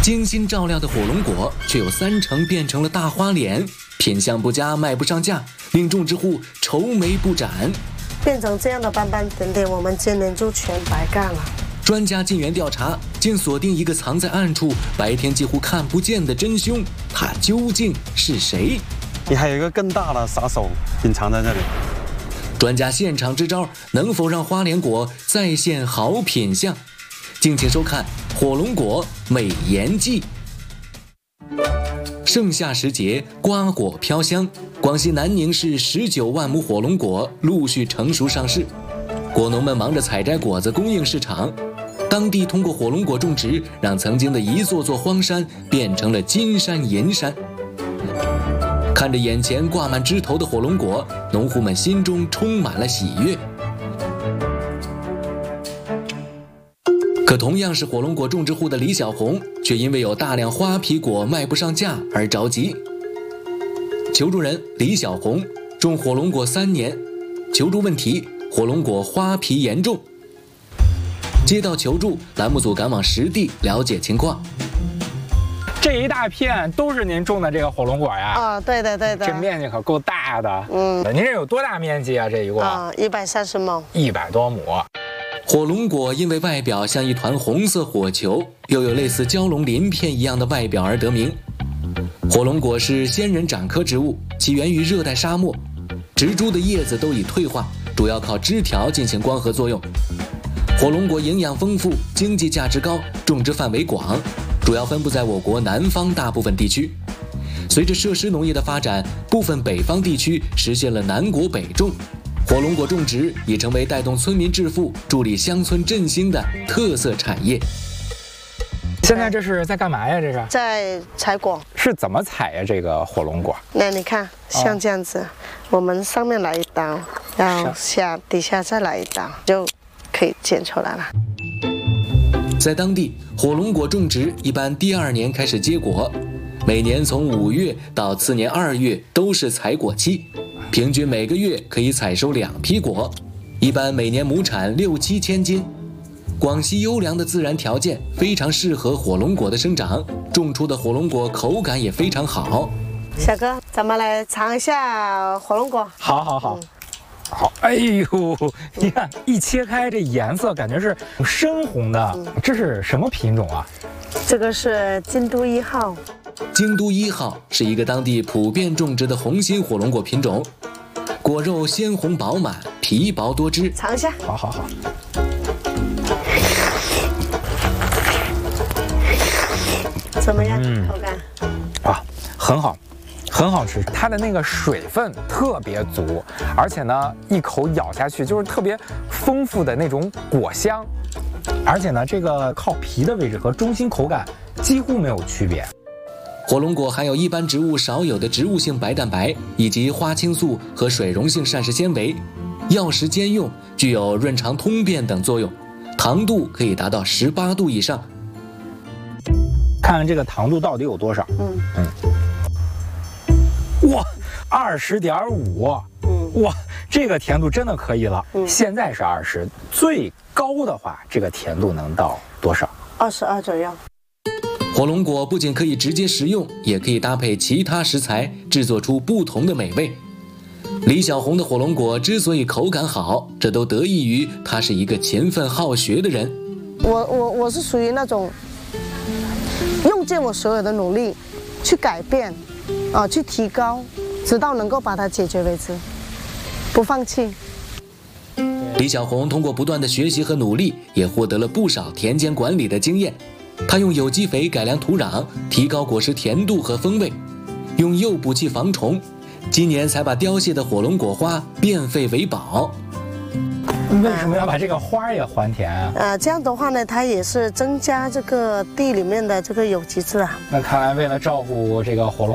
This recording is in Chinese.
精心照料的火龙果却有30%变成了大花脸，品相不佳，卖不上价，令种植户愁眉不展。 变成这样的斑斑点点，我们今年就全白干了。 专家进园调查，竟锁定一个藏在暗处、白天几乎看不见的真凶，他究竟是谁？ 你还有一个更大的杀手隐藏在这里。 专家现场支招，能否让花莲果再现好品相？敬请收看《火龙果美颜记》。盛夏时节，瓜果飘香，广西南宁市19万亩火龙果陆续成熟上市，果农们忙着采摘果子供应市场。当地通过火龙果种植，让曾经的一座座荒山变成了金山银山。看着眼前挂满枝头的火龙果，农户们心中充满了喜悦。可同样是火龙果种植户的李小红，却因为有大量花皮果卖不上价而着急。求助人李小红种火龙果3年，求助问题：火龙果花皮严重。接到求助，栏目组赶往实地了解情况。 这一大片都是您种的这个火龙果呀？ 啊，对的。 这面积可够大的。您这有多大面积啊？这一共 130亩 ，100多亩。 火龙果因为外表像一团红色火球，又有类似蛟龙鳞片一样的外表而得名。火龙果是仙人掌科植物，起源于热带沙漠，植株的叶子都已退化，主要靠枝条进行光合作用。火龙果营养丰富，经济价值高，种植范围广，主要分布在我国南方大部分地区。随着设施农业的发展，部分北方地区实现了南果北种，火龙果种植已成为带动村民致富、助力乡村振兴的特色产业。 现在这是在干嘛呀？这是在采果。 是怎么采呀？这个火龙果？ 那你看，像这样子，我们上面来一刀，然后底下再来一刀，就可以剪出来了。 在当地，火龙果种植一般第2年开始结果，每年从5月到次年2月都是采果期，平均每个月可以采收2批果，一般每年亩产6、7千斤。广西优良的自然条件非常适合火龙果的生长，种出的火龙果口感也非常好。 小哥，咱们来尝一下火龙果。 好。好，哎呦，你看一切开，这颜色感觉是深红的。这是什么品种啊？ 这个是京都1号。 京都1号是一个当地普遍种植的红心火龙果品种，果肉鲜红饱满，皮薄多汁。 尝一下。 好。 怎么样？口感？ 啊，很好。很好吃，它的那个水分特别足，而且呢，一口咬下去就是特别丰富的那种果香，而且呢，这个靠皮的位置和中心口感几乎没有区别。 火龙果含有一般植物少有的植物性白蛋白，以及花青素和水溶性膳食纤维，药食兼用，具有润肠通便等作用，糖度可以达到18度以上。 看看这个糖度到底有多少？哇，20.5，哇，这个甜度真的可以了。现在是20，最高的话，这个甜度能到多少 ？22左右。 火龙果不仅可以直接食用，也可以搭配其他食材制作出不同的美味。李小红的火龙果之所以口感好，这都得益于他是一个勤奋好学的人。 我是属于那种用尽我所有的努力去改变。去提高，直到能够把它解决为止，不放弃。 李小红通过不断的学习和努力，也获得了不少田间管理的经验。她用有机肥改良土壤，提高果实甜度和风味，用诱捕器防虫，今年才把凋谢的火龙果花变废为宝。 为什么要把这个花也还田啊？ 这样的话呢，它也是增加这个地里面的这个有机质啊。 那看来为了照顾这个火龙